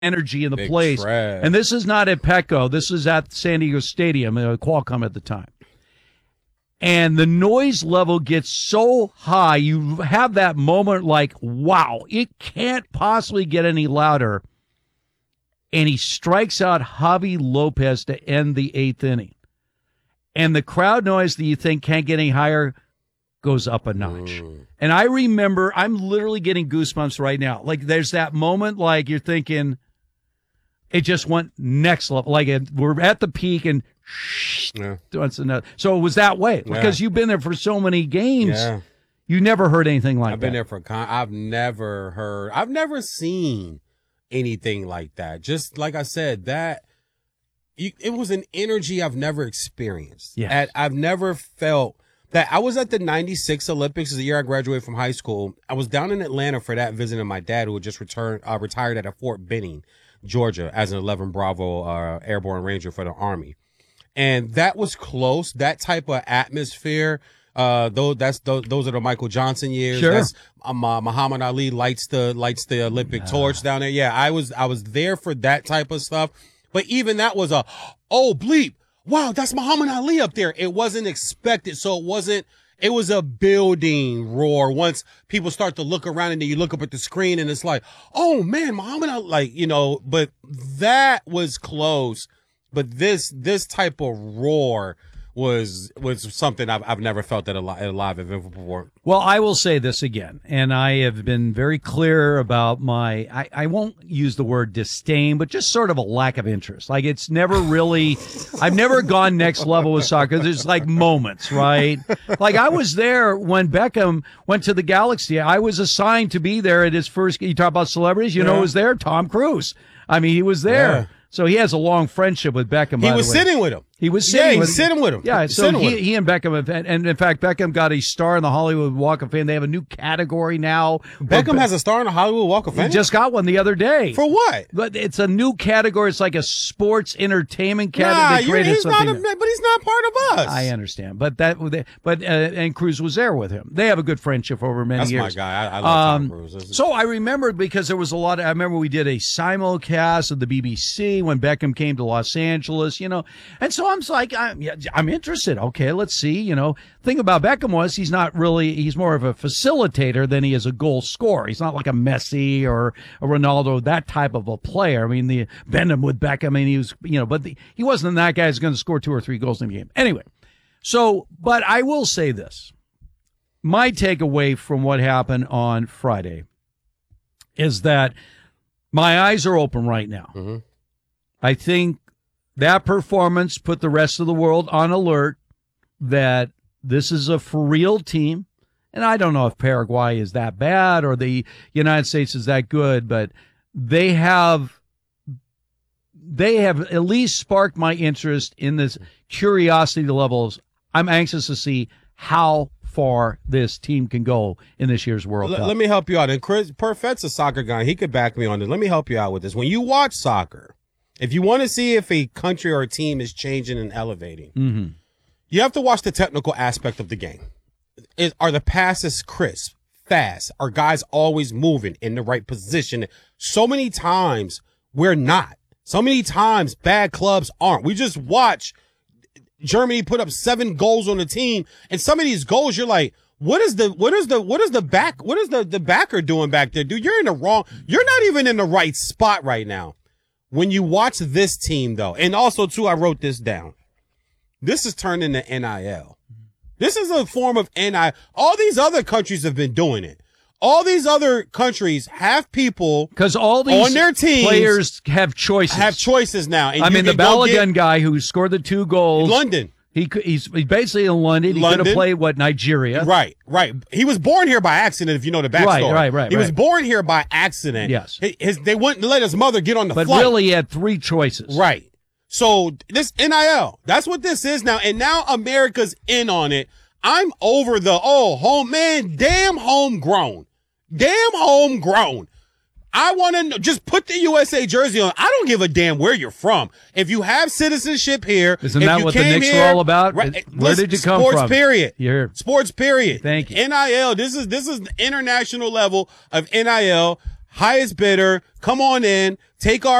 energy in the Big place. trash. And this is not at Petco. This is at San Diego Stadium, Qualcomm at the time. And the noise level gets so high, you have that moment like, wow, it can't possibly get any louder. And he strikes out Javi Lopez to end the 8th inning. And the crowd noise that you think can't get any higher goes up a notch. And I remember, I'm literally getting goosebumps right now. Like, there's that moment like you're thinking, it just went next level. Like, we're at the peak and so it was that way because you've been there for so many games. Yeah. You never heard anything like that. I've been there for I've never seen anything like that. Just like I said, it was an energy I've never experienced. Yeah. I've never felt that. I was at the 96 Olympics, the year I graduated from high school. I was down in Atlanta for that, visiting my dad, who had just retired at a Fort Benning, Georgia, as an 11 Bravo Airborne Ranger for the Army. And that was close. That type of atmosphere. Those are the Michael Johnson years. Sure. That's Muhammad Ali lights the Olympic torch down there. Yeah, I was there for that type of stuff. But even that was oh bleep. Wow, that's Muhammad Ali up there. It wasn't expected. So it was a building roar. Once people start to look around and then you look up at the screen and it's like, oh man, Muhammad Ali, but that was close. But this type of roar was something I've never felt at a live event before. Well, I will say this again, and I have been very clear about I won't use the word disdain, but just sort of a lack of interest. Like, it's never really, I've never gone next level with soccer. There's like moments, right? Like, I was there when Beckham went to the Galaxy. I was assigned to be there at his first, you talk about celebrities, who was there? Tom Cruise. I mean, he was there. Yeah. So he has a long friendship with Beckham. He was sitting with him. He was sitting with him. Yeah, so he and Beckham have, and in fact, Beckham got a star in the Hollywood Walk of Fame. They have a new category now. Beckham has a star in the Hollywood Walk of Fame? He just got one the other day. For what? But it's a new category. It's like a sports entertainment category. He's not but he's not part of us. I understand. But and Cruise was there with him. They have a good friendship over many years. That's my guy. I love Tom Cruise. So I remember because there was a lot of, I remember we did a simulcast of the BBC when Beckham came to Los Angeles, and so I'm like, I'm interested. Okay, let's see. Thing about Beckham was he's more of a facilitator than he is a goal scorer. He's not like a Messi or a Ronaldo, that type of a player. I mean, the Benham with Beckham, I mean, he was, but he wasn't that guy who's going to score 2 or 3 goals in the game. Anyway, but I will say this. My takeaway from what happened on Friday is that my eyes are open right now. Mm-hmm. I think that performance put the rest of the world on alert that this is a for real team. And I don't know if Paraguay is that bad or the United States is that good, but they have at least sparked my interest in this curiosity levels. I'm anxious to see how far this team can go in this year's World Cup. Let me help you out. And Chris Perfett's a soccer guy. He could back me on this. Let me help you out with this. When you watch soccer, if you want to see if a country or a team is changing and elevating, you have to watch the technical aspect of the game. Are the passes crisp, fast? Are guys always moving in the right position? So many times we're not. So many times bad clubs aren't. We just watch Germany put up 7 goals on the team, and some of these goals you're like, what is the backer doing back there, dude? You're not even in the right spot right now. When you watch this team, though, and also, too, I wrote this down. This is turned into NIL. This is a form of NIL. All these other countries have been doing it. All these other countries have people because all these on their teams players have choices. Have choices now. And I mean, the Balogun guy who scored the 2 goals. London. He's basically in London. He could have played, Nigeria? Right. He was born here by accident, if you know the backstory. Right. He was born here by accident. Yes. They wouldn't let his mother get on the flight. But really, he had 3 choices. Right. So this NIL, that's what this is now. And now America's in on it. I'm over the, damn homegrown. I want to know, just put the USA jersey on. I don't give a damn where you're from. If you have citizenship here. Isn't that what the Knicks are all about? Right, where did you come from? Sports, period. Thank you. NIL. This is the international level of NIL. highest bidder, come on in, take our